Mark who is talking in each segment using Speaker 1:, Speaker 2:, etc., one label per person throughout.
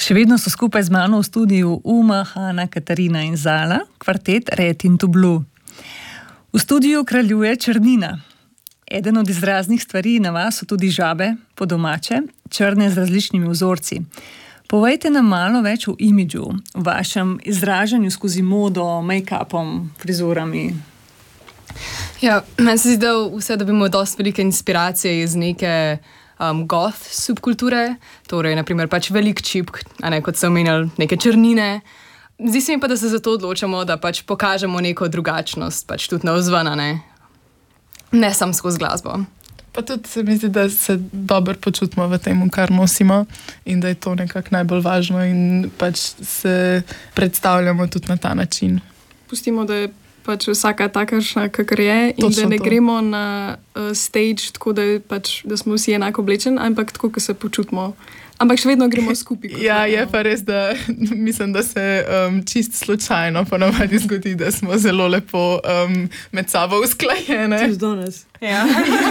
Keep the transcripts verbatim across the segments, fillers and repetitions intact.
Speaker 1: Še vedno so skupaj z mano v studiu Uma, Hana, Katarina in Zala, kvartet Red into Blue. V studiu kraljuje črnina. Eden od izraznih stvari na vas so tudi žabe, po domače, črne z različnimi vzorci. Povejte nam malo več o imidžu, v vašem izražanju skozi modo, make-upom, frizurami.
Speaker 2: Ja, meni se zdi, da vse dobimo dosti velike inspiracije iz neke um, goth subkulture, torej naprimer pač velik čipk, a ne kot so omenjali neke črnine. Zdi se mi pa, da se zato odločamo, da pač pokažemo neko drugačnost, pač tudi navzven, ne, ne sam skozi glasbo.
Speaker 3: Pa tudi se mi zdi, da se dobro počutimo v tem, kar nosimo in da je to nekako najbolj važno in pač se predstavljamo tudi na ta način.
Speaker 4: Pustimo, da je pač vsaka takaršna, kakor je in točno da ne to. Gremo na uh, stage tako, da, pač, da smo vsi enako oblečeni, ampak tako, ko se počutimo. Ampak še vedno gremo skupaj.
Speaker 3: Ja, je pa res, da mislim, da se um, čist slučajno ponavadi zgodi, da smo zelo lepo um, med sabo usklajene.
Speaker 5: Čez danes.
Speaker 1: Ja.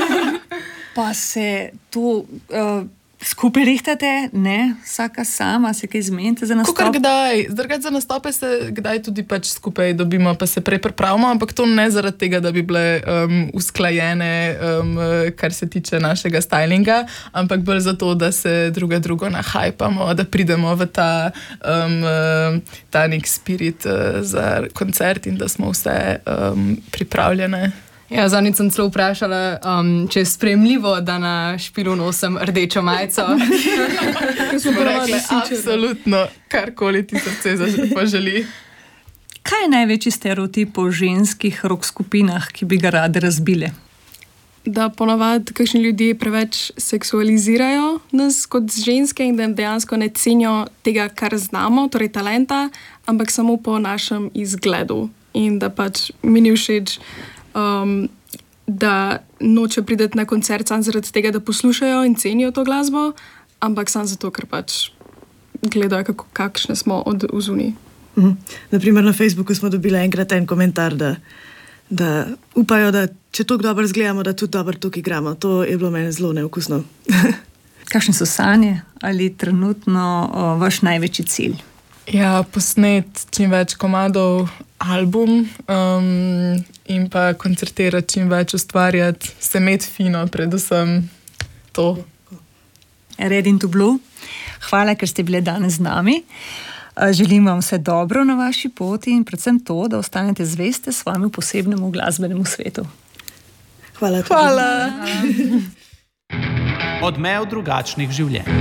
Speaker 1: Pa se to uh, skupaj rihtate, ne? Vsaka sama se kaj zmenite za nastop?
Speaker 3: Kukor kdaj. Zdrgati za nastope se kdaj tudi pač skupaj dobimo, pa se prej pripravimo, ampak to ne zaradi tega, da bi bile um, usklajene, um, kar se tiče našega stylinga, ampak bolj zato, da se druga drugo nahajpamo, da pridemo v ta, um, ta nek spirit uh, za koncert in da smo vse um, pripravljene.
Speaker 2: Ja, zadnjič sem celo vprašala, um, če je sprejemljivo, da na špilu nosim rdečo majico.
Speaker 3: Smo rekli, absolutno, karkoli ti srce poželi.
Speaker 1: Kaj je največji stereotip o ženskih rock skupinah, ki bi ga rade razbile?
Speaker 4: Da ponavadi kakšni ljudje preveč seksualizirajo nas kot ženske in da dejansko ne cenijo tega, kar znamo, torej talenta, ampak samo po našem izgledu. In da pač mi ni všeč, Um, da noče priti na koncert samo zaradi tega, da poslušajo in cenijo to glasbo, ampak samo zato, ker pač gledajo, kako, kakšne smo od vzuni.
Speaker 5: Mhm. Naprimer na Facebooku smo dobili enkrat en komentar, da, da upajo, da če toliko dobro zgledamo, da tudi dobro tukaj igramo. To je bilo meni zelo neokusno.
Speaker 1: Kakšne so sanje ali trenutno o, vaš največji cilj?
Speaker 3: Ja, posnet čim več komadov, album um, in pa koncertirati čim več, ustvarjati, se imeti fino, predvsem to.
Speaker 1: Red into Blue, hvala, ker ste bile danes z nami. Želim vam vse dobro na vaši poti in predvsem to, da ostanete zveste svojemu posebnemu glasbenemu svetu.
Speaker 5: Hvala.
Speaker 3: Hvala.
Speaker 6: Odmev drugačnih življenj.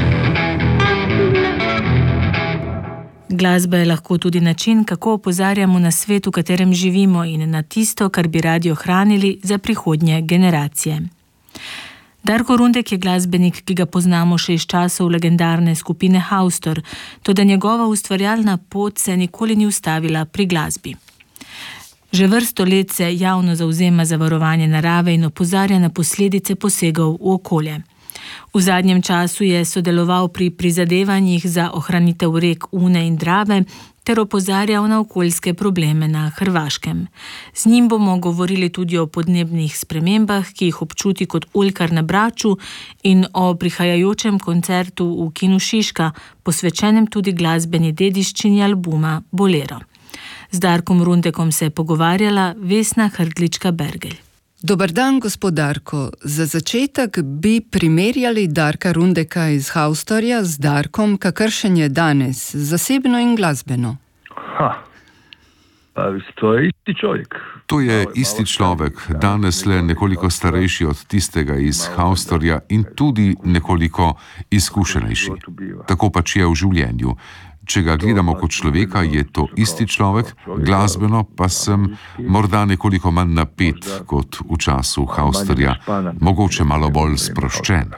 Speaker 7: Glasba je lahko tudi način, kako opozarjamo na svet, v katerem živimo in na tisto, kar bi radi ohranili za prihodnje generacije. Darko Rundek je glasbenik, ki ga poznamo še iz časov legendarne skupine Haustor, toda njegova ustvarjalna pot se nikoli ni ustavila pri glasbi. Že vrsto let se javno zavzema za varovanje narave in opozarja na posledice posegov v okolje. V zadnjem času je sodeloval pri prizadevanjih za ohranitev rek Une in Drave ter opozarjal na okoljske probleme na Hrvaškem. Z njim bomo govorili tudi o podnebnih spremembah, ki jih občuti kot oljkar na Braču, in o prihajajočem koncertu v Kinu Šiška, posvečenem tudi glasbeni dediščini albuma Bolero. Z Darkom Rundekom se je pogovarjala Vesna Hrdlička-Bergelj.
Speaker 8: Dobar dan, gospod Darko. Za začetek bi primerjali Darka Rundeka iz Haustorja z Darkom, kakršen je danes, zasebno in glasbeno.
Speaker 9: Ha, pa to je isti človek.
Speaker 10: To je isti človek, danes le nekoliko starejši od tistega iz Haustorja in tudi nekoliko izkušenejši. Tako pač je v življenju. Če ga gledamo kot človeka, je to isti človek, glasbeno pa sem morda nekoliko manj napet kot v času Haustorja, mogoče malo bolj sproščen.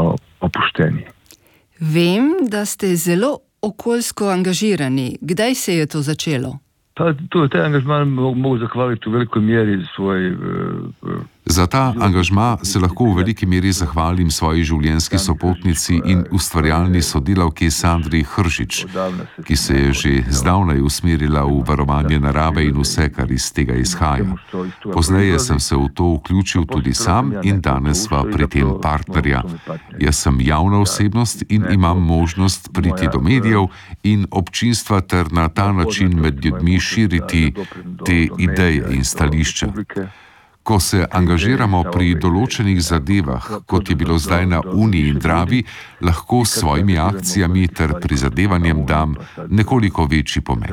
Speaker 8: Vem, da ste zelo okoljsko angažirani. Kdaj se je to začelo?
Speaker 9: Pa, to, taj angažman mogu zahvaliti u velikoj mjeri svojoj
Speaker 10: Za ta angažma se lahko v veliki meri zahvalim svoji življenjski sopotnici in ustvarjalni sodelavki Sandri Hršič, ki se je že zdavnaj usmerila v varovanje narave in vse, kar iz tega izhaja. Pozneje sem se v to vključil tudi sam in danes sva pri tem partnerja. Jaz sem javna osebnost in imam možnost priti do medijev in občinstva ter na ta način med ljudmi širiti te ideje in stališča. Ko se angažiramo pri določenih zadevah, kot je bilo zdaj na Uni in Dravi, lahko s svojimi akcijami ter prizadevanjem dam nekoliko večji pomen.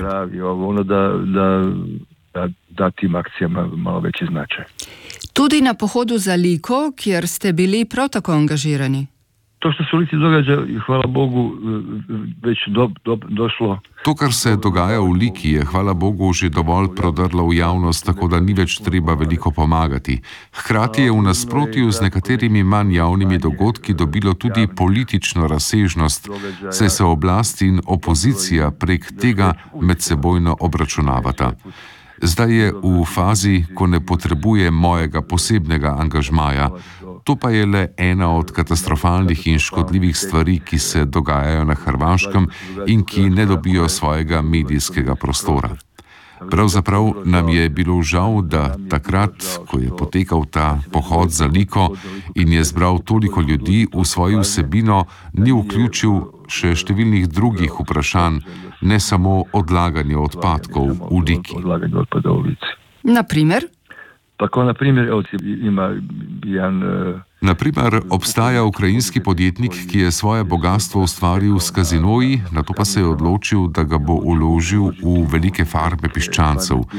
Speaker 8: Tudi na pohodu za Liko, kjer ste bili prav tako angažirani.
Speaker 9: To, što se u Lici događa, hvala Bogu, već do, do, došlo.
Speaker 10: To, kar se dogaja v Liki, je, hvala Bogu, že dovolj prodrlo v javnost, tako da ni več treba veliko pomagati. Hkrati je v nasprotju z nekaterimi manj javnimi dogodki dobilo tudi politično razsežnost, saj se oblast in opozicija prek tega medsebojno obračunavata. Zdaj je v fazi, ko ne potrebuje mojega posebnega angažmaja. To pa je le ena od katastrofalnih in škodljivih stvari, ki se dogajajo na Hrvaškem in ki ne dobijo svojega medijskega prostora. Pravzaprav nam je bilo žal, da takrat, ko je potekal ta pohod za Liko in je zbral toliko ljudi, v svojo vsebino ni vključil še številnih drugih vprašanj, ne samo odlaganje odpadkov v Liki.
Speaker 8: Na primer?
Speaker 9: Tako, na primer, ima jedan...
Speaker 10: Naprimer, obstaja ukrajinski podjetnik, ki je svoje bogatstvo ustvaril s kazinoji, nato pa se je odločil, da ga bo vložil v velike farme piščancev.